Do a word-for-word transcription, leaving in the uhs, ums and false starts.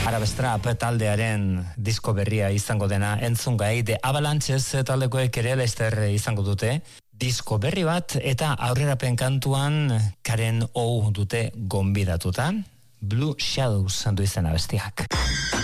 Arabestrap taldearen disko berria izango dena entzungai, The Avalanches taldekoek ere Leicester izango dute disko berri bat, eta aurrerapen kantuan Karen O dute gonbidatuta. Blue Shadows du izena bestiak.